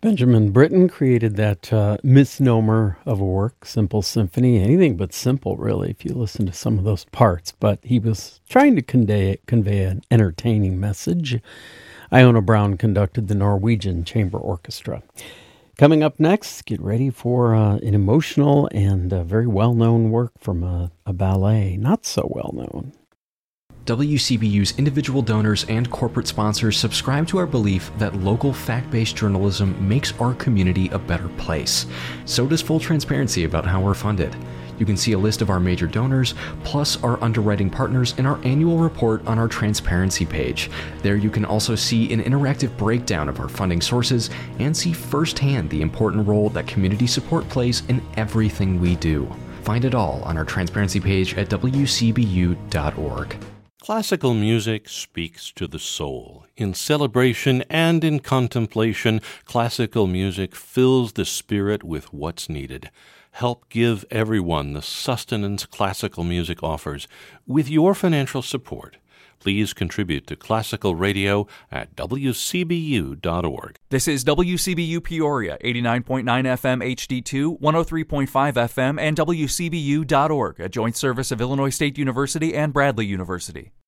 Benjamin Britten created that misnomer of a work, Simple Symphony. Anything but simple, really, if you listen to some of those parts. But he was trying to convey an entertaining message. Iona Brown conducted the Norwegian Chamber Orchestra. Coming up next, get ready for an emotional and very well-known work from a ballet, not so well-known. WCBU's individual donors and corporate sponsors subscribe to our belief that local fact-based journalism makes our community a better place. So does full transparency about how we're funded. You can see a list of our major donors, plus our underwriting partners in our annual report on our transparency page. There you can also see an interactive breakdown of our funding sources and see firsthand the important role that community support plays in everything we do. Find it all on our transparency page at wcbu.org. Classical music speaks to the soul. In celebration and in contemplation, classical music fills the spirit with what's needed. Help give everyone the sustenance classical music offers with your financial support. Please contribute to classical radio at wcbu.org. This is WCBU Peoria, 89.9 FM HD2, 103.5 FM, and WCBU.org, a joint service of Illinois State University and Bradley University.